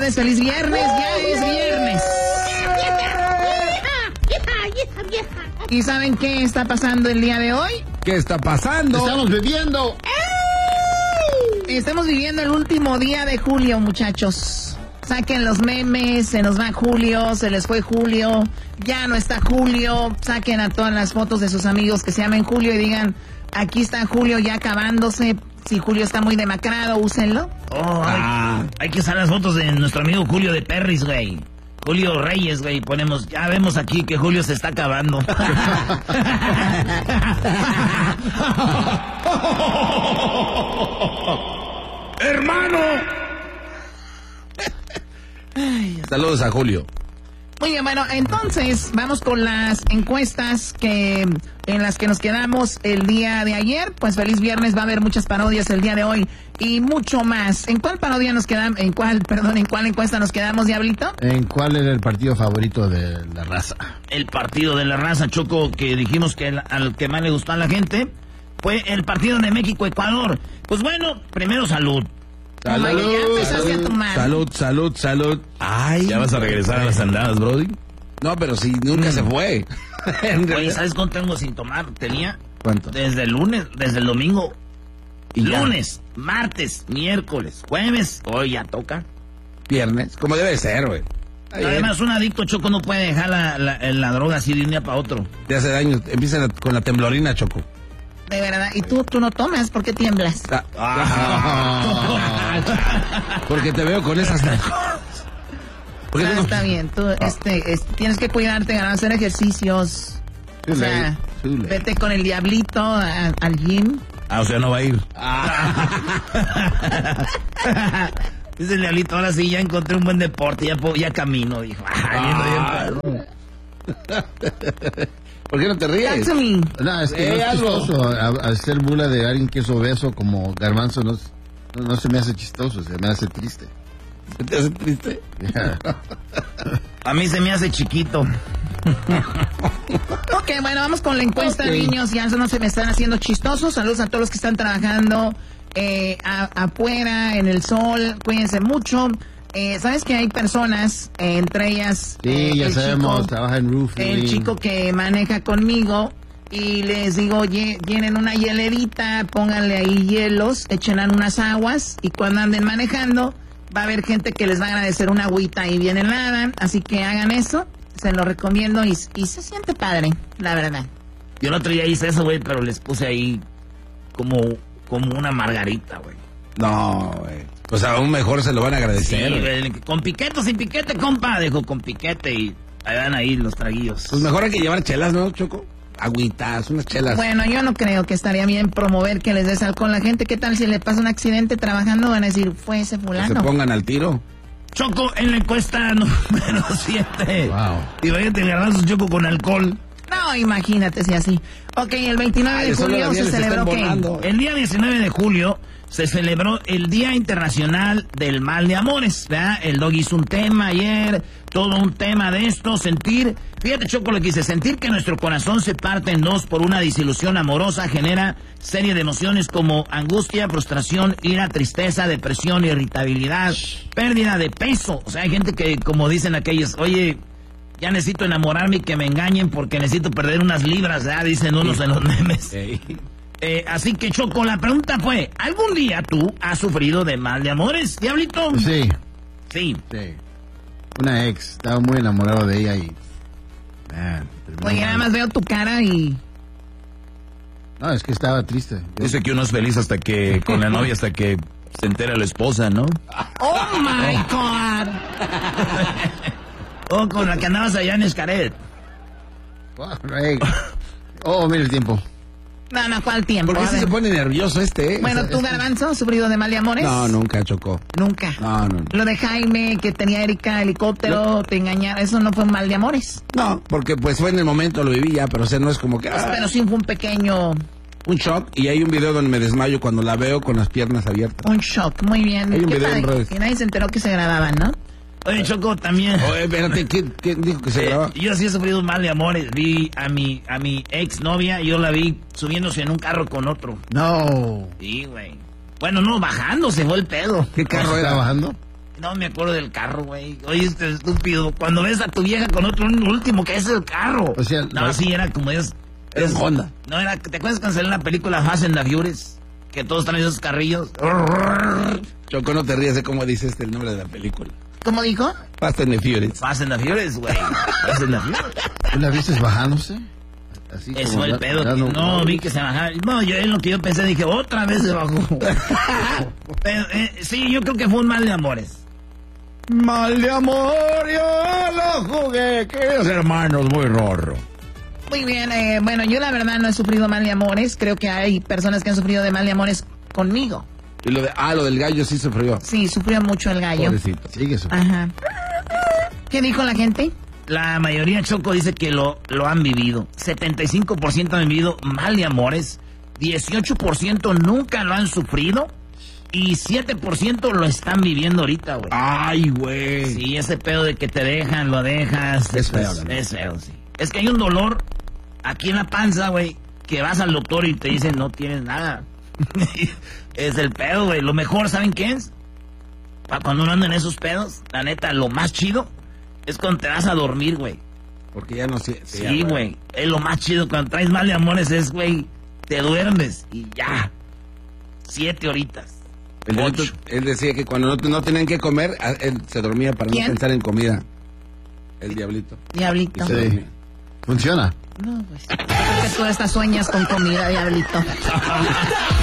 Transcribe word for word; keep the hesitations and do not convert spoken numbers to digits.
tardes, feliz viernes, ya es viernes. ¿Y saben qué está pasando el día de hoy? ¿Qué está pasando? Estamos viviendo. Estamos viviendo el último día de julio, muchachos. Saquen los memes, se nos va Julio, se les fue Julio, ya no está Julio. Saquen a todas las fotos de sus amigos que se llamen Julio y digan, aquí está Julio ya acabándose. Si Julio está muy demacrado, úsenlo. Oh, ah. hay, hay que usar las fotos de nuestro amigo Julio de Perris, güey. Julio Reyes, güey. Ponemos, ya vemos aquí que Julio se está acabando. ¡Hermano! Ay, saludos a Julio. Muy bien, bueno, entonces vamos con las encuestas que en las que nos quedamos el día de ayer. Pues feliz viernes, va a haber muchas parodias el día de hoy y mucho más. ¿En cuál parodia nos quedamos? ¿En cuál, perdón, en cuál encuesta nos quedamos, Diablito? ¿En cuál era el partido favorito de la raza? El partido de la raza, Choco, que dijimos que el, al que más le gustó a la gente fue el partido de México-Ecuador. Pues bueno, primero salud. Salud, oh, salud, salud, salud, salud. Ay, ¿ya vas a regresar a las andadas, Brody? No, pero si nunca mm. se fue. Oye, ¿sabes cuánto tengo sin tomar? Tenía. ¿Cuánto? Desde el lunes, desde el domingo. ¿Y lunes, ya? Martes, miércoles, jueves. Hoy ya toca. Viernes, como debe ser, güey. Además, un adicto, Choco, no puede dejar la, la, la droga así de un día para otro. Te hace daño. Empieza con la temblorina, Choco. De verdad. ¿Y tú, tú no tomas? ¿Por qué tiemblas? Ah, ah, porque te veo con esas... Porque ah, no... Está bien. Tú este, es, tienes que cuidarte, hacer ejercicios. Chule, o sea, chule. Vete con el Diablito a, al gym. Ah, o sea, no va a ir. Ah. Dice el Diablito, ahora sí, ya encontré un buen deporte, ya, ya camino. Dijo, ah, bien, ¿por qué no te ríes? No, es que eh, no es chistoso. Hacer burla de alguien que es obeso como Garbanzo no, no, no se me hace chistoso, se me hace triste. ¿Se te hace triste? Yeah. A mí se me hace chiquito. Ok, bueno, vamos con la encuesta, okay. Niños. Ya no se me están haciendo chistosos. Saludos a todos los que están trabajando eh, a, afuera, en el sol. Cuídense mucho. Eh, ¿Sabes que hay personas, eh, entre ellas... Sí, eh, ya sabemos, chico, trabaja en roofing. El chico que maneja conmigo y les digo, oye, llenen una hielerita, pónganle ahí hielos, echen unas aguas y cuando anden manejando va a haber gente que les va a agradecer una agüita y bien helada, así que hagan eso, se lo recomiendo y, y se siente padre, la verdad. Yo el otro día hice eso, güey, pero les puse ahí como, como una margarita, güey. No, güey. Pues aún mejor se lo van a agradecer. Sí, güey, con piquete o sin piquete, compa. Dijo, con piquete y ahí van ahí los traguillos. Pues mejor hay que llevar chelas, ¿no, Choco? Agüitas, unas chelas. Bueno, yo no creo que estaría bien promover que les des alcohol a la gente. ¿Qué tal si le pasa un accidente trabajando? Van a decir, fue ese fulano. Que se pongan al tiro. Choco, en la encuesta número siete. Wow. Imagínate agarrar su Choco con alcohol. No, imagínate si así. Ok, el veintinueve Ay, de julio se celebró ¿qué? El día diecinueve de julio se celebró el Día Internacional del Mal de Amores, ¿verdad? El Dog hizo un tema ayer, todo un tema de esto, sentir, fíjate Choco lo que dice, sentir que nuestro corazón se parte en dos por una desilusión amorosa genera serie de emociones como angustia, frustración, ira, tristeza, depresión, irritabilidad, pérdida de peso. O sea, hay gente que, como dicen aquellos, oye, ya necesito enamorarme y que me engañen porque necesito perder unas libras, ¿verdad? Dicen unos en los memes. Sí. Eh, así que, Choco, la pregunta fue, ¿algún día tú has sufrido de mal de amores, Diablito? Sí. Sí. Sí. Una ex, estaba muy enamorado de ella y... Man, Oye, nada más veo tu cara y... No, es que estaba triste. Dice que uno es feliz hasta que, con la novia, hasta que se entera la esposa, ¿no? ¡Oh, my God! Oh, con la que andabas allá en Escaret. Oh, mira el tiempo. No, no, ¿cuál tiempo? ¿Por qué se, se pone nervioso este? Eh? Bueno, ¿tú, Garbanzo, has sufrido de mal de amores? No, nunca, Chocó. ¿Nunca? No, no, no. Lo de Jaime, que tenía Erika helicóptero, no. Te engañaron, ¿eso no fue un mal de amores? No, porque pues fue en el momento, lo viví ya, pero o sea, no es como que... Ah, pero sí fue un pequeño... Un shock, y hay un video donde me desmayo cuando la veo con las piernas abiertas. Un shock, muy bien. Hay un video en redes. Y nadie se enteró que se grababan, ¿no? Oye, Choco, también. Oye, espérate, ¿quién, quién dijo que se eh, grababa? Yo sí he sufrido un mal de amores. Vi a mi, a mi ex novia, yo la vi subiéndose en un carro con otro. No. Sí, güey. Bueno, no, bajándose fue el pedo. ¿Qué carro era? ¿Estaba bajando? No me acuerdo del carro, güey. Oye, este estúpido. Cuando ves a tu vieja con otro, un último que es el carro. O sea, no, no, sí, era como es. Era un Honda. No, era. ¿Te acuerdas cuando salió la película Fast and the Furious? Que todos traen esos carrillos. Choco, no te rías de cómo dice este el nombre de la película. ¿Cómo dijo? Fast and the Furious. Fast and the Furious, güey. Fast and the Furious. ¿tú la viste bajándose? Así Eso como fue el da- pedo. dando- No, vi que se bajaba. No, yo en lo que yo pensé, dije, otra vez se bajó. Pero, eh, sí, yo creo que fue un mal de amores. Mal de amor, yo lo jugué. Queridos hermanos, muy rorro. Muy bien, eh, bueno, yo la verdad no he sufrido mal de amores. Creo que hay personas que han sufrido de mal de amores conmigo. Y lo de, ah, lo del gallo sí sufrió. Sí, sufrió mucho el gallo. Pobrecito. Sigue su... Ajá. ¿Qué dijo la gente? La mayoría, Choco, dice que lo, lo han vivido. setenta y cinco por ciento han vivido mal de amores. dieciocho por ciento nunca lo han sufrido. Y siete por ciento lo están viviendo ahorita, güey. Ay, güey. Sí, ese pedo de que te dejan, lo dejas. Es feo, Es, ¿no? es feo, sí. Es que hay un dolor aquí en la panza, güey, que vas al doctor y te dicen no tienes nada. Es el pedo, güey. Lo mejor, ¿saben qué es? Para cuando uno anda en esos pedos, la neta, lo más chido es cuando te vas a dormir, güey. Porque ya no sé. Sí, güey. Es lo más chido. Cuando traes mal de amores es, güey, te duermes y ya. Siete horitas. El Ocho. diablito, él decía que cuando no, no tenían que comer, a- él se dormía para ¿Quién? no pensar en comida. El diablito. Diablito. Y se Sí. dormía. Funciona. No, pues. Yo creo que tú estas sueñas con comida, diablito.